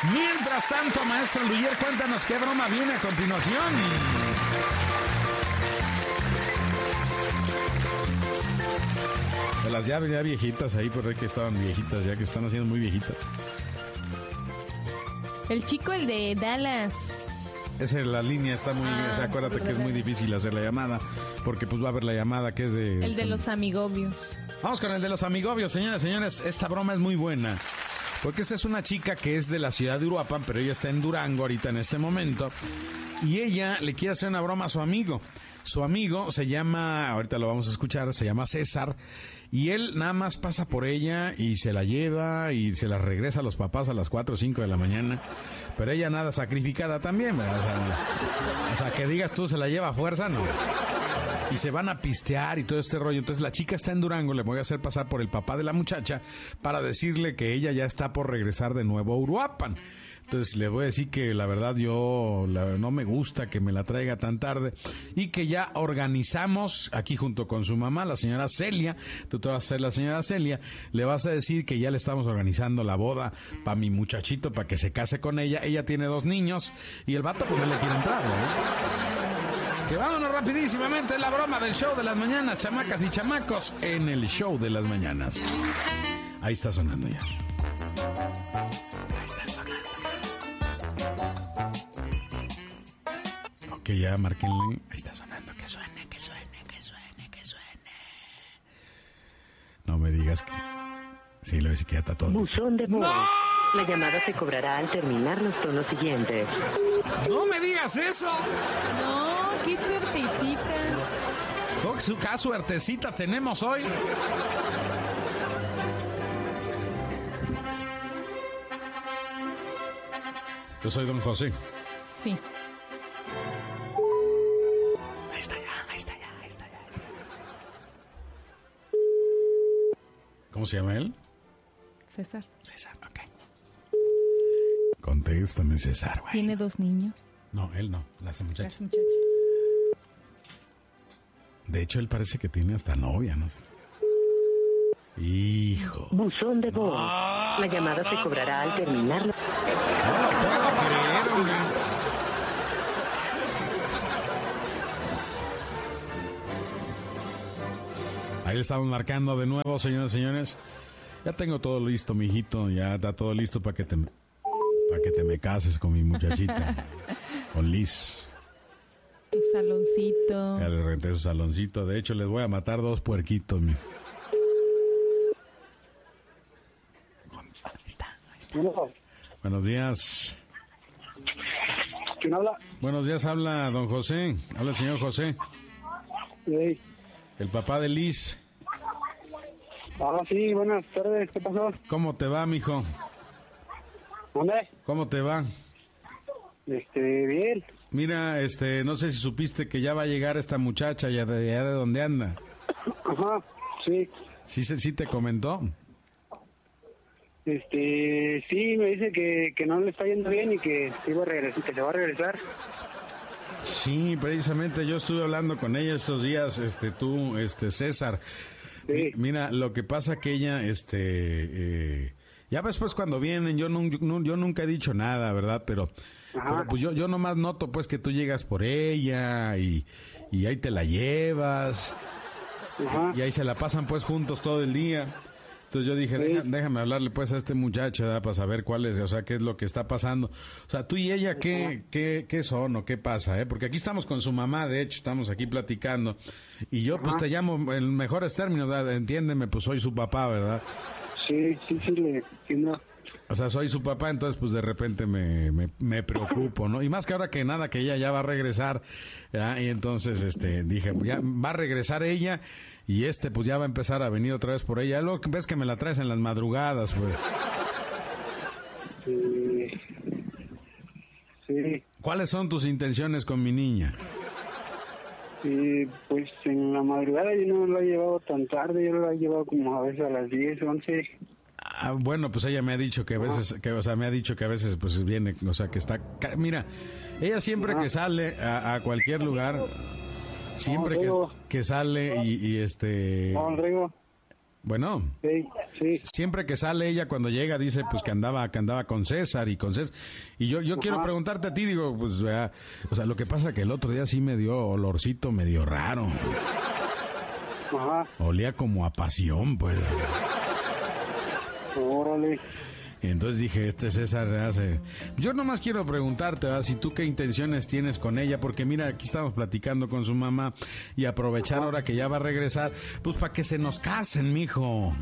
Mientras tanto, maestra Luyer, cuéntanos qué broma viene a continuación. De las ya viejitas ahí, por ahí que estaban viejitas, ya que están haciendo muy viejitas. El chico, el de Dallas. Esa es la línea, está muy... o sea, acuérdate que es muy difícil hacer la llamada, porque pues va a haber la llamada que es de... El de los amigobios. Vamos con el de los amigobios, señoras y señores. Esta broma es muy buena, porque esta es una chica que es de la ciudad de Uruapan, pero ella está en Durango ahorita en este momento, y ella le quiere hacer una broma a su amigo. Su amigo se llama, ahorita lo vamos a escuchar, se llama César, y él nada más pasa por ella y se la lleva y se la regresa a los papás a las 4 o 5 de la mañana, pero ella nada sacrificada también, ¿verdad? O sea, que digas tú se la lleva a fuerza, no. Y se van a pistear y todo este rollo. Entonces la chica está en Durango, le voy a hacer pasar por el papá de la muchacha para decirle que ella ya está por regresar de nuevo a Uruapan. Entonces le voy a decir que la verdad no me gusta que me la traiga tan tarde y que ya organizamos aquí junto con su mamá, la señora Celia. Tú te vas a ser la señora Celia, le vas a decir que ya le estamos organizando la boda para mi muchachito, para que se case con ella. Ella tiene 2 niños y el vato pues no le quiere entrar, ¿no? Que vámonos rapidísimamente, la broma del show de las mañanas, chamacas y chamacos, en el show de las mañanas. Ahí está sonando ya. Que ya marquenle. Ahí está sonando. Que suene. No me digas que... Sí, lo decía que ya está todo. Buzón de voz. ¡No! La llamada se cobrará al terminar los tonos siguientes. ¡No me digas eso! No, qué suertecita. ¿Qué suertecita tenemos hoy? Yo soy don José. Sí. Ahí está ya. ¿Cómo se llama él? César. César, ok. Contéstame, César, güey. ¿Tiene 2 niños? No, él no, la muchacha. Las muchachas. De hecho, él parece que tiene hasta novia, ¿no? Hijo. Buzón de voz. La llamada se cobrará al terminar los... No lo puedo creer, hombre. Ahí le estamos marcando de nuevo, señoras y señores. Ya tengo todo listo, mijito. Ya está todo listo para que te me cases con mi muchachita. Con Liz. Tu saloncito. Ya le renté su saloncito. De hecho, les voy a matar 2 puerquitos, mi. Ahí está. Buenos días. ¿Quién habla? Buenos días, habla don José. Habla el señor José. Sí. El papá de Liz. Sí, buenas tardes. ¿Qué pasó? ¿Cómo te va, mijo? ¿Dónde? ¿Cómo te va? Bien. Mira, no sé si supiste que ya va a llegar esta muchacha ya de donde anda. Ajá, sí. ¿Sí te comentó? Sí, me dice que no le está yendo bien y que se va a regresar. Sí, precisamente yo estuve hablando con ella estos días, César. Sí. Mira, lo que pasa que ella, ya después cuando vienen, yo nunca he dicho nada, ¿verdad? Pero pues yo nomás noto pues que tú llegas por ella y ahí te la llevas. Ajá. Y ahí se la pasan pues juntos todo el día. Entonces yo dije, Sí. déjame hablarle pues a este muchacho, ¿verdad? Para saber cuál es, o sea, qué es lo que está pasando. O sea, tú y ella, ¿qué son o qué pasa, eh? Porque aquí estamos con su mamá, de hecho, estamos aquí platicando. Y yo pues te llamo en mejores términos, ¿verdad? Entiéndeme, pues soy su papá, ¿verdad? Sí, le entiendo. O sea, soy su papá, entonces pues de repente me preocupo, ¿no? Y más que ahora que nada, que ella ya va a regresar, ¿ya? Y entonces dije, ya va a regresar ella y pues ya va a empezar a venir otra vez por ella. Luego ves que me la traes en las madrugadas, pues. Sí. ¿Cuáles son tus intenciones con mi niña? Pues en la madrugada yo no la he llevado tan tarde, yo la he llevado como a veces a las 10, 11. Bueno, pues ella me ha dicho que a veces, pues viene, o sea, que está... Mira, ella siempre que sale a cualquier lugar, siempre que sale y Rodrigo. Bueno, Sí, sí. siempre que sale ella cuando llega dice pues que andaba con César y con César. Y yo quiero preguntarte a ti, digo, pues vea, o sea, lo que pasa que el otro día sí me dio olorcito medio raro. Ajá. Olía como a pasión, pues. Órale. Y entonces dije, este César hace... Yo nomás quiero preguntarte, ¿verdad? Si tú qué intenciones tienes con ella, porque mira, aquí estamos platicando con su mamá y aprovechar ahora que ya va a regresar, pues para que se nos casen, mijo.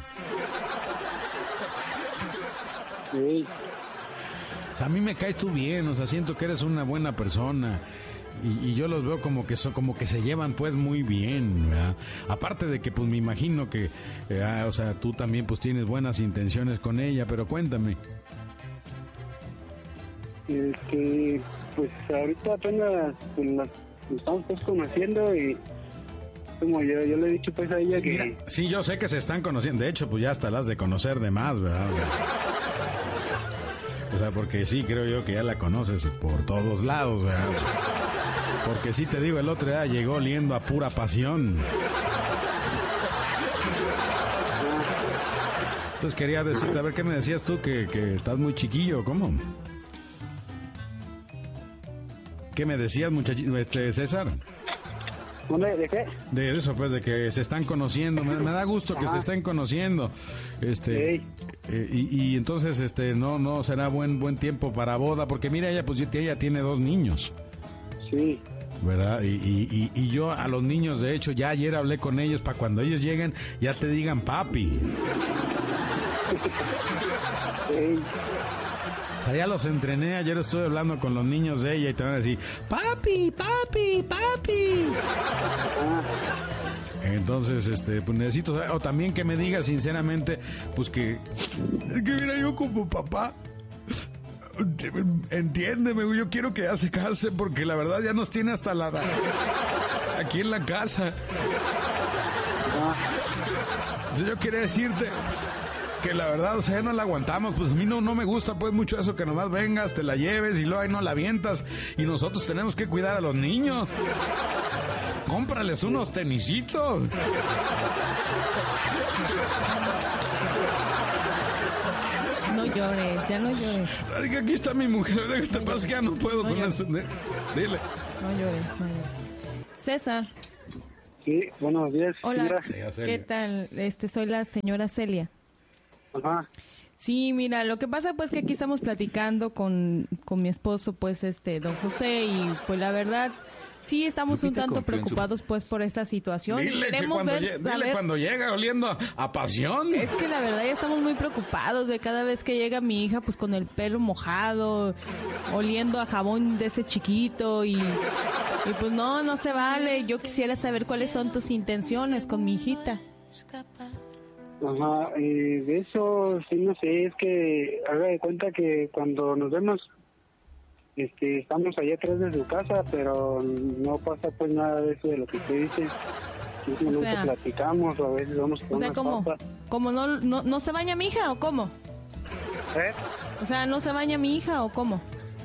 Sí. O sea, a mí me caes tú bien, o sea, siento que eres una buena persona. Y yo los veo como que se llevan pues muy bien, ¿verdad? Aparte de que pues me imagino que, o sea, tú también pues tienes buenas intenciones con ella, pero cuéntame. Pues ahorita apenas pues, nos estamos pues conociendo y como yo le he dicho pues a ella Sí, que... mira, sí, yo sé que se están conociendo, de hecho pues ya hasta las de conocer de más, ¿verdad? O sea, porque sí, creo yo que ya la conoces por todos lados, ¿verdad? Porque sí te digo, el otro día llegó oliendo a pura pasión. Entonces quería decirte, a ver, ¿qué me decías tú? Que estás muy chiquillo, ¿cómo? ¿Qué me decías, muchachito, César? ¿De qué? De eso, pues, de que se están conociendo. Me da gusto que se estén conociendo. Sí. Y entonces, no será buen tiempo para boda, porque mira, ella tiene 2 niños. Sí. ¿Verdad? Y yo a los niños, de hecho, ya ayer hablé con ellos para cuando ellos lleguen, ya te digan papi. Sí. O sea, ya los entrené, ayer estuve hablando con los niños de ella y te van a decir, papi, papi, papi. Entonces, pues necesito saber, o también que me digas sinceramente, pues que mira, yo como papá, entiéndeme, yo quiero que ya se case porque la verdad ya nos tiene hasta aquí en la casa. Entonces yo quería decirte que la verdad, o sea, ya no la aguantamos, pues a mí no me gusta pues mucho eso que nomás vengas, te la lleves y luego ahí no la avientas y nosotros tenemos que cuidar a los niños. Cómprales unos tenisitos. No llores, ya no llores. Ay, que aquí está mi mujer, te pasa que ya no puedo con eso. Dile. No llores. César. Sí, buenos días. Hola, Mira. ¿qué tal? Soy la señora Celia. Ajá. Sí, mira, lo que pasa pues que aquí estamos platicando con mi esposo, pues don José, y pues la verdad, sí estamos un tanto preocupados pues por esta situación. Dile, y queremos dile cuando llega oliendo a pasión. Es que la verdad ya estamos muy preocupados de cada vez que llega mi hija pues con el pelo mojado, oliendo a jabón de ese chiquito y pues no se vale. Yo quisiera saber cuáles son tus intenciones con mi hijita. Ajá, de eso sí no sé, es que haga de cuenta que cuando nos vemos estamos allá atrás de su casa, pero no pasa pues nada de eso de lo que usted dice. Simplemente platicamos o a veces vamos con unas papas. ¿Cómo no se baña mi hija o cómo? ¿Eh? O sea, ¿no se baña mi hija o cómo?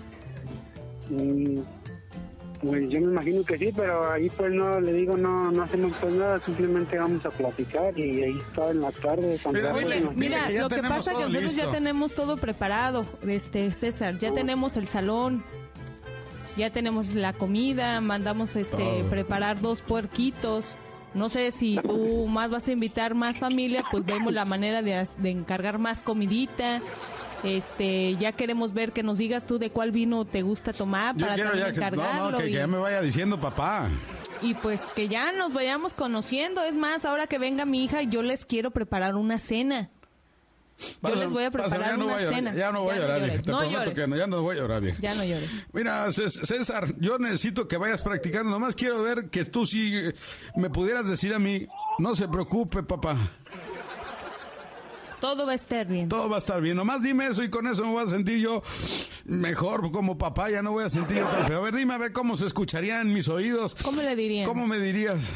Pues yo me imagino que sí, pero ahí pues no, le digo, no hacemos pues nada, simplemente vamos a platicar y ahí está en la tarde. Mira, que lo que pasa es que nosotros listo. ya tenemos todo preparado, César, ya tenemos el salón, ya tenemos la comida, mandamos preparar 2 puerquitos. No sé si tú más vas a invitar más familia, pues vemos la manera de encargar más comidita. Ya queremos ver que nos digas tú de cuál vino te gusta tomar para también encargarlo. Que ya me vaya diciendo papá. Y pues que ya nos vayamos conociendo. Es más, ahora que venga mi hija, yo les quiero preparar una cena. Yo les voy a preparar una cena. Ya no voy a llorar, vieja. Te prometo llores. que ya no voy a llorar, vieja. Ya no llores. Mira, César, yo necesito que vayas practicando. Nomás quiero ver que tú sí me pudieras decir a mí, no se preocupe, papá. Todo va a estar bien. Todo va a estar bien. Nomás dime eso y con eso me voy a sentir yo mejor como papá. Ya no voy a sentir yo tan feo. A ver, dime a ver cómo se escucharía en mis oídos. ¿Cómo le dirían? ¿Cómo me dirías?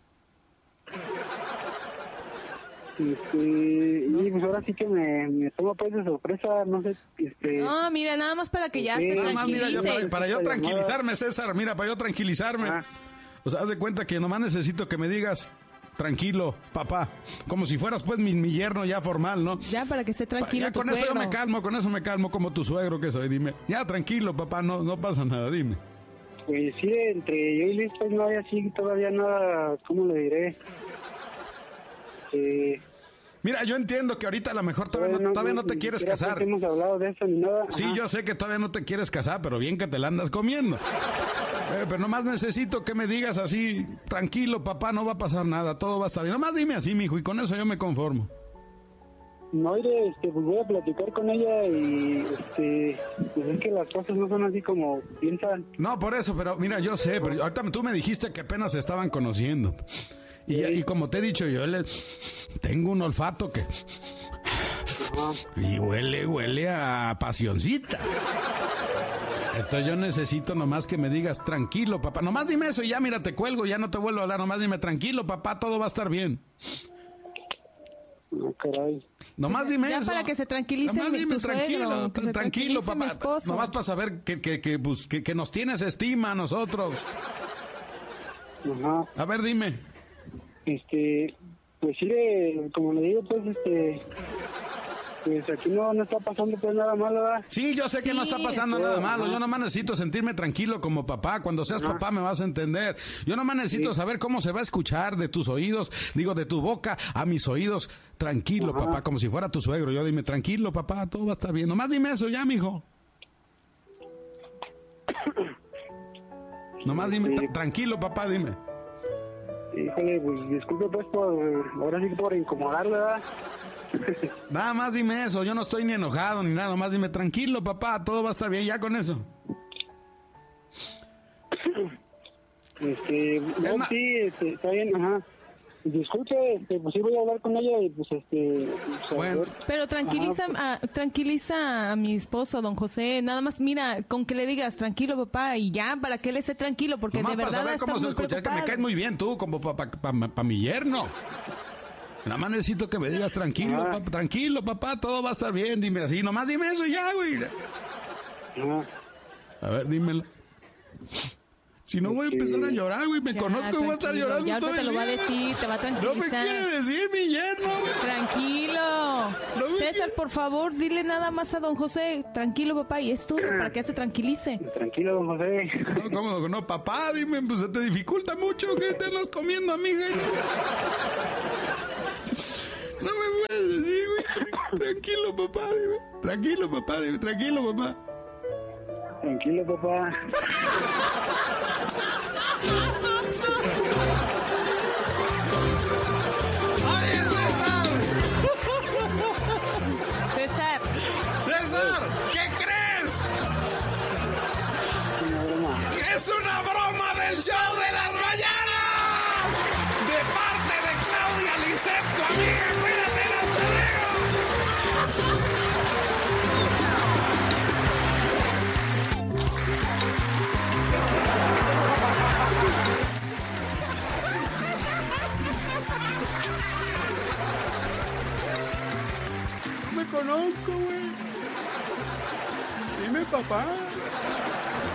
Y pues ahora sí que me toma pues de sorpresa, no sé, No, mira, nada más para que ya se Nada más, mira, tranquilice. para yo tranquilizarme, César, mira, para yo tranquilizarme. O sea, haz de cuenta que nomás necesito que me digas, tranquilo, papá. Como si fueras pues mi yerno ya formal, ¿no? Ya, para que esté tranquilo Ya tu con eso yo suegro. con eso me calmo como tu suegro que soy, dime. Ya, tranquilo, papá, no pasa nada, dime. Pues sí, entre yo y Liz, pues no hay así todavía nada, ¿cómo le diré? Mira, yo entiendo que ahorita a lo mejor todavía no te ni quieres siquiera casar. hemos hablado de eso ni nada. Sí, Ajá. yo sé que todavía no te quieres casar, pero bien que te la andas comiendo. Pero nomás necesito que me digas así, tranquilo, papá, no va a pasar nada, todo va a estar bien. Nomás dime así, mijo, y con eso yo me conformo. No, iré, pues voy a platicar con ella y, pues es que las cosas no son así como piensan. No, por eso, pero mira, yo sé, pero ahorita tú me dijiste que apenas se estaban conociendo. Y como te he dicho, yo tengo un olfato que... Y huele a pasioncita. Entonces yo necesito nomás que me digas, tranquilo, papá. Nomás dime eso y ya, mira, te cuelgo, ya no te vuelvo a hablar. Nomás dime, tranquilo, papá, todo va a estar bien. No, caray. Nomás dime Ya eso. para que se tranquilice Nomás dime, tu suegro, tranquilo, que se tranquilo, tranquilice mi papá. esposo. Nomás para saber que nos tienes estima a nosotros. Ajá. A ver, dime. Pues sí, como le digo, pues aquí no está pasando pues nada malo, ¿verdad? Sí, yo sé que no está pasando nada malo. Yo nomás necesito sentirme tranquilo como papá. Cuando seas papá me vas a entender. Yo nomás necesito saber cómo se va a escuchar de tus oídos, de tu boca a mis oídos. Tranquilo, papá, como si fuera tu suegro. Yo dime, tranquilo, papá, todo va a estar bien. Nomás dime eso ya, mijo. Nomás dime, tranquilo, papá, dime. Híjole, pues disculpe pues ahora sí por incomodarle, ¿verdad? Nada más dime eso, yo no estoy ni enojado ni nada, nomás dime, tranquilo, papá, todo va a estar bien, ya con eso. No, sí, está bien, ajá. Disculpe, pues sí voy a hablar con ella y pues Bueno. Pero tranquiliza a mi esposo, don José. Nada más, mira, con que le digas tranquilo, papá, y ya, para que él esté tranquilo, porque Nomás de verdad para saber está cómo se muy escucha, que me preocupado. caes muy bien tú, como para mi yerno. Nada más necesito que me digas tranquilo, papá, todo va a estar bien, dime así, nomás dime eso y ya, güey. A ver, dímelo. Si no voy a empezar a llorar, güey, me Ya, conozco y voy a estar tranquilo, llorando ya todo ahorita te el lo va a día. decir, te va a No me tranquilizar. quiere decir mi yerno, güey. Tranquilo. No me César, quiere- por favor, dile nada más a don José. Tranquilo, papá, y es todo, para que se tranquilice. Tranquilo, don José. No, ¿cómo no? Papá, dime, pues se te dificulta mucho que te andas comiendo, amiga. No me puedes decir, güey. Tranquilo, papá, dime. Tranquilo, papá, dime. Tranquilo, papá. Tranquilo, papá. ¡Oye, César! César, ¡César! ¿Qué crees? Una broma. ¡Es una broma del show de las mañanas! De parte de Claudia Lisset, tu amiga. ¡Cuídate, hasta luego! No me conozco, güey. Dime, papá.